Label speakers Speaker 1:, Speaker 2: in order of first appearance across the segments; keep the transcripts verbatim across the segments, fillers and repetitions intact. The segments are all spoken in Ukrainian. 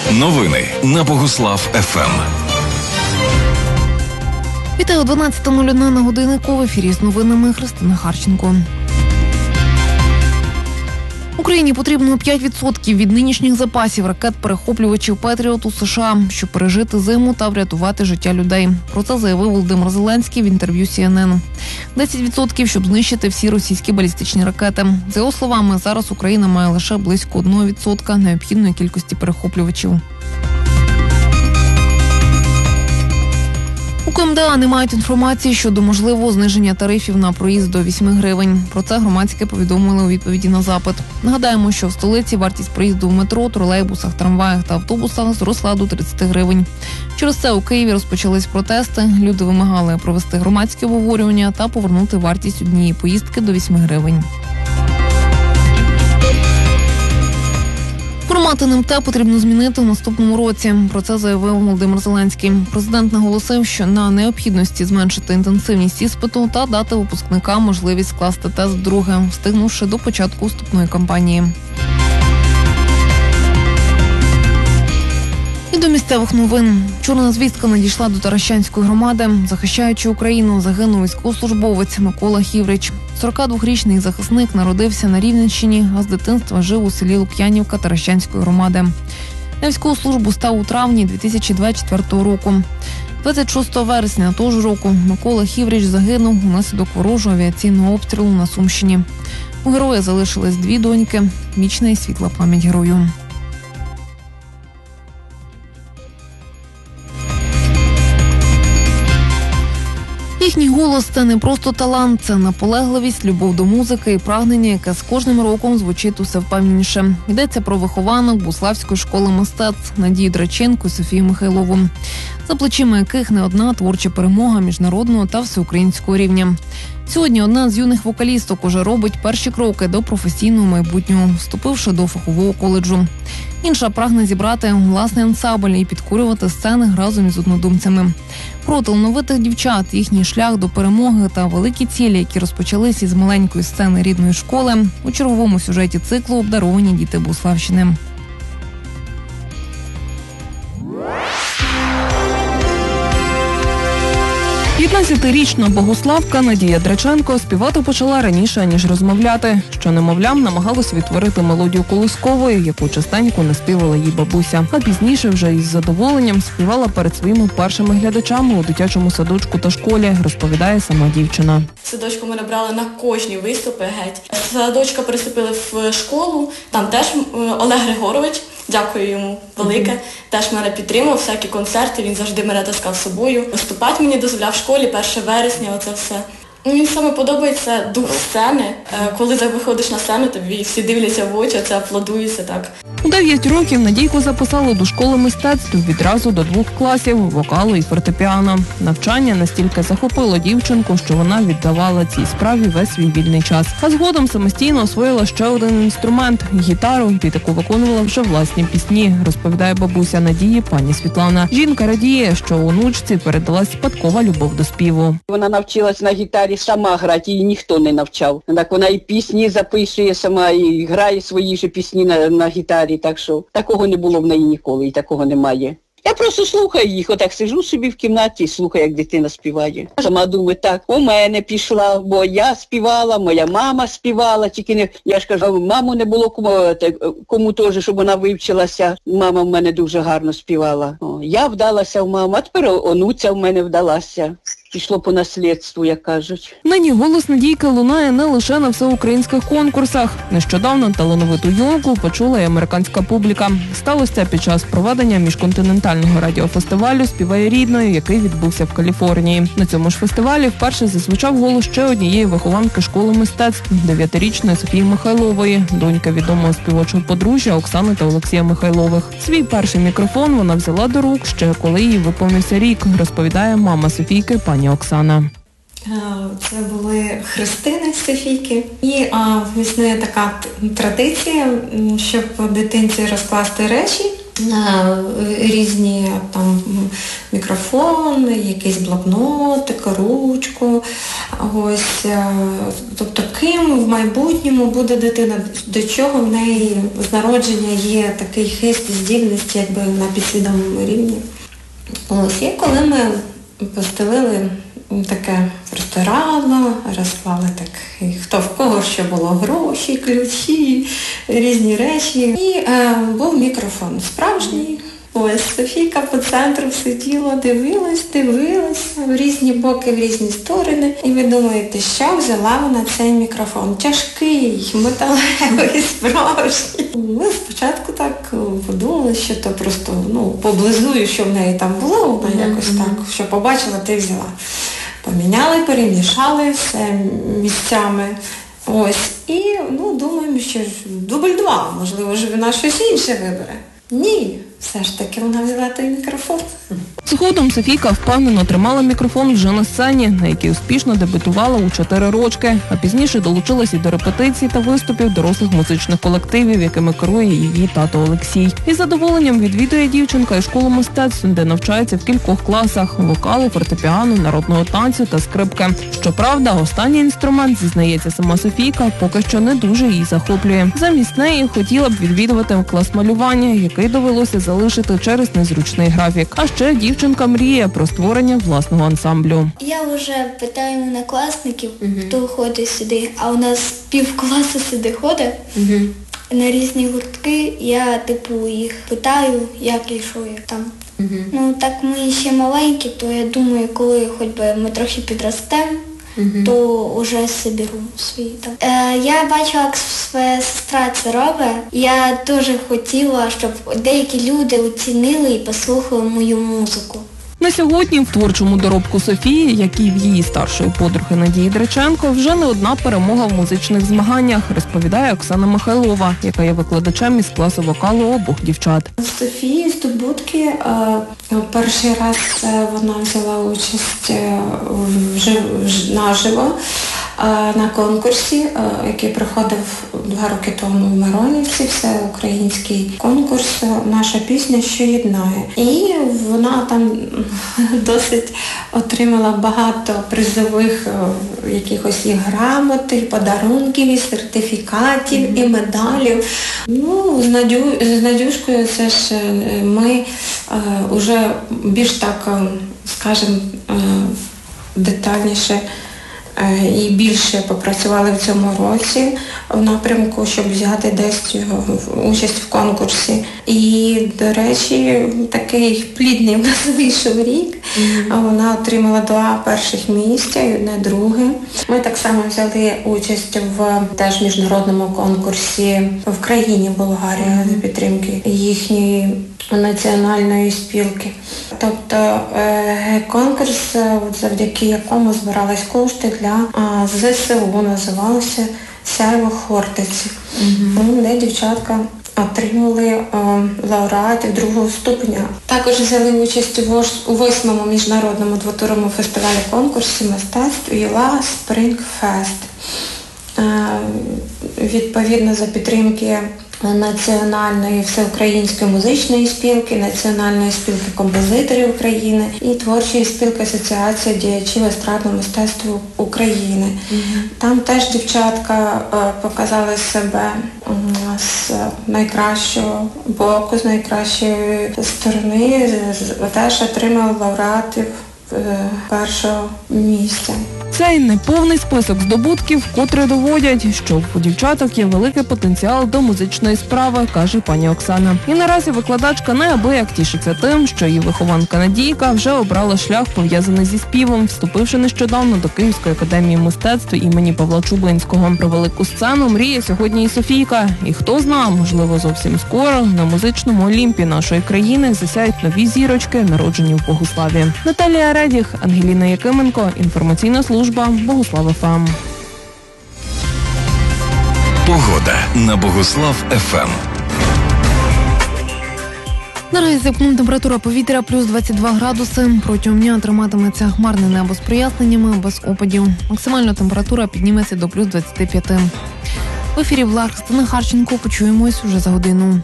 Speaker 1: Новини на Богуслав еф ем.
Speaker 2: Вітаю, дванадцята нуль одна на годиннику. В ефірі з новинами Христина Харченко. Україні потрібно п'ять відсотків від нинішніх запасів ракет-перехоплювачів «Петріот» у США, щоб пережити зиму та врятувати життя людей. Про це заявив Володимир Зеленський в інтерв'ю сі ен ен. десять відсотків, щоб знищити всі російські балістичні ракети. За його словами, зараз Україна має лише близько одного відсотка необхідної кількості перехоплювачів. У ка ем де а не мають інформації щодо можливого зниження тарифів на проїзд до вісім гривень. Про це громадське повідомили у відповіді на запит. Нагадаємо, що в столиці вартість проїзду в метро, тролейбусах, трамваях та автобусах зросла до тридцять гривень. Через це у Києві розпочались протести. Люди вимагали провести громадське обговорювання та повернути вартість однієї поїздки до вісім гривень. Формат ен ем те потрібно змінити в наступному році. Про це заявив Володимир Зеленський. Президент наголосив, що на необхідності зменшити інтенсивність іспиту та дати випускникам можливість скласти тест вдруге, встигнувши до початку вступної кампанії. І до місцевих новин. Чорна звістка надійшла до Таращанської громади. Захищаючи Україну, загинув військовослужбовець Микола Хіврич. сорокадвохрічний захисник народився на Рівненщині, а з дитинства жив у селі Лук'янівка Таращанської громади. На військову службу став у травні дві тисячі двадцять четвертого року. двадцять шостого вересня того ж року Микола Хіврич загинув унаслідок ворожого авіаційного обстрілу на Сумщині. У героя залишились дві доньки. Вічна і світла пам'ять герою. Їхній голос – це не просто талант, це наполегливість, любов до музики і прагнення, яке з кожним роком звучить усе впевненіше. Йдеться про вихованок Буславської школи мистецтв Надію Драченко і Софію Михайлову, за плечима яких не одна творча перемога міжнародного та всеукраїнського рівня. Сьогодні одна з юних вокалісток уже робить перші кроки до професійного майбутнього, вступивши до фахового коледжу. Інша прагне зібрати власний ансамбль і підкорювати сцени разом із однодумцями. Про талановитих дівчат, їхній шлях до перемоги та великі цілі, які розпочалися із маленької сцени рідної школи, у черговому сюжеті циклу «Обдаровані діти Буславщини». п'ятнадцятирічна богуславка Надія Драченко співати почала раніше, ніж розмовляти, що немовлям намагалась відтворити мелодію колискової, яку частенько наспівала їй бабуся. А пізніше вже із задоволенням співала перед своїми першими глядачами у дитячому садочку та школі, розповідає сама дівчина.
Speaker 3: Садочку мене брали на кожні виступи геть. Садочка переступили в школу, там теж Олег Григорович, дякую йому велике, mm-hmm. теж мене підтримав, всякі концерти, він завжди мене таскав з собою. Виступати мені дозволяв в школі, перше вересня, оце все. Мені саме подобається дух сцени, коли ти виходиш на сцену, тобі всі дивляться в очі, це аплодується так.
Speaker 2: У дев'ять років Надійку записали до школи мистецтв відразу до двох класів – вокалу і фортепіано. Навчання настільки захопило дівчинку, що вона віддавала цій справі весь свій вільний час. А згодом самостійно освоїла ще один інструмент – гітару, під яку виконувала вже власні пісні, розповідає бабуся Надії пані Світлана. Жінка радіє, що онучці передалась спадкова любов до співу.
Speaker 4: Вона навчилась на гітарі сама грати, її ніхто не навчав. Так вона і пісні записує сама, і грає свої ж пісні на, на гітарі. Так що такого не було в неї ніколи, і такого немає. Я просто слухаю їх, отак сиджу собі в кімнаті і слухаю, як дитина співає. Сама думаю, так, у мене пішла, бо я співала, моя мама співала, тільки не, я ж кажу, маму не було кому, кому теж, щоб вона вивчилася. Мама в мене дуже гарно співала. О, я вдалася в маму, а тепер онуця в мене вдалася. Пішло по наслідству, як кажуть.
Speaker 2: Нині голос Надійки лунає не лише на всеукраїнських конкурсах. Нещодавно талановиту юнку почула й американська публіка. Сталося це під час проведення міжконтинентального радіофестивалю «Співай рідною», який відбувся в Каліфорнії. На цьому ж фестивалі вперше зазвучав голос ще однієї вихованки школи мистецтв – дев'ятирічної Софії Михайлової, доньки відомого співочого подружжя Оксани та Олексія Михайлових. Свій перший мікрофон вона взяла до рук ще коли їй виповнився рік, розповідає мама Софійки пані Оксана.
Speaker 5: Це були хрестини Софійки. І а, існує така традиція, щоб дитинці розкласти речі різні там мікрофон, якийсь блокнотик, ручку. Ось, тобто, ким в майбутньому буде дитина, до чого в неї з народження є такий хист і здібність, якби на підсвідомому рівні. Ось, і коли ми постелили таке простирадло, розклали так, хто в кого що було, гроші, ключі, різні речі. І е, був мікрофон справжній. Ось Софійка по центру сиділа, дивилась, дивилась в різні боки, в різні сторони. І ви думаєте, що взяла вона цей мікрофон? Тяжкий, металевий, справжній. Ми спочатку так подумали, що то просто, ну, поблизую, що в неї там було, вона якось так, що побачила, ти взяла. Поміняли, перемішали все місцями. Ось. І, ну, думаємо, що дубль два, можливо, ж вона щось інше вибере. Ні, все ж таки вона взяла той мікрофон.
Speaker 2: Згодом Софійка впевнено тримала мікрофон вже на сцені, на якій успішно дебютувала у чотири рочки, а пізніше долучилась і до репетицій та виступів дорослих музичних колективів, якими керує її тато Олексій. Із задоволенням відвідує дівчинка і школу мистецтв, де навчається в кількох класах – вокалу, фортепіано, народного танцю та скрипки. Щоправда, останній інструмент, зізнається сама Софійка, поки що не дуже її захоплює. Замість неї хотіла б відвідувати клас малювання, який довелося залишити через незручний графік. А ще дівчинка мріє про створення власного ансамблю.
Speaker 6: Я вже питаю однокласників, uh-huh. хто ходить сюди, а у нас пів класу сюди ходить. Uh-huh. На різні гуртки я типу їх питаю, як і що як там. Uh-huh. Ну так ми ще маленькі, то я думаю, коли хоч би ми трохи підростемо, uh-huh. то вже соберу свої там. Е, я бачила, як своя сестра це робить. Я дуже хотіла, щоб деякі люди оцінили і послухали мою музику.
Speaker 2: На сьогодні в творчому доробку Софії, як і в її старшої подруги Надії Дриченко, вже не одна перемога в музичних змаганнях, розповідає Оксана Михайлова, яка є викладачем із класу вокалу обох дівчат.
Speaker 5: Софії здобутки. Перший раз вона взяла участь наживо на конкурсі, який проходив два роки тому в Миронівці, всеукраїнський конкурс «Наша пісня, що єднає». І вона там досить отримала багато призових якихось і грамот, і подарунків, і сертифікатів, mm-hmm. і медалів. Ну, з, Надю, з Надюшкою це ж ми вже більш так, скажімо, детальніше і більше попрацювали в цьому році в напрямку, щоб взяти десь участь в конкурсі. І, до речі, такий плідний в нас вийшов рік. Mm-hmm. Вона отримала два перших місця і одне друге. Ми так само взяли участь в теж міжнародному конкурсі в країні Болгарія за підтримки їхньої національної спілки. Тобто конкурс, завдяки якому збирались кошти для ЗСУ, називалося «Сяйво Хортиці», mm-hmm. де дівчатка отримали лауреатів другого ступеня. Також взяли участь у восьмому міжнародному двотуровому фестивалі конкурсі мистецтв «Іла Spring Fest». Відповідно за підтримки Національної всеукраїнської музичної спілки, Національної спілки композиторів України і Творчої спілки Асоціації діячів естрадного мистецтва України. Mm-hmm. Там теж дівчатка показали себе з найкращого боку, з найкращої сторони, теж отримали лауреатів першого місця.
Speaker 2: Цей неповний список здобутків вкотре доводять, що у дівчаток є великий потенціал до музичної справи, каже пані Оксана. І наразі викладачка неабияк тішиться тим, що її вихованка Надійка вже обрала шлях, пов'язаний зі співом, вступивши нещодавно до Київської академії мистецтв імені Павла Чублинського. Про велику сцену мріє сьогодні і Софійка. І хто зна, можливо, зовсім скоро на музичному Олімпі нашої країни засяють нові зірочки, народжені в Богуславі. Наталія Редіх, Ангеліна Якименко, інформаційна служба Богуслав еф ем.
Speaker 1: Погода на Богуслав еф ем.
Speaker 2: Наразі температура повітря плюс двадцять два градуси. Протягом дня триматиметься хмарне небо з проясненнями, без опадів. Максимальна температура підніметься до плюс двадцять п'ять. В ефірі Влад Христина Харченко. Почуємось уже за годину.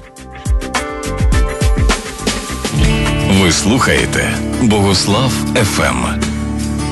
Speaker 1: Ви слухаєте Богуслав еф ем.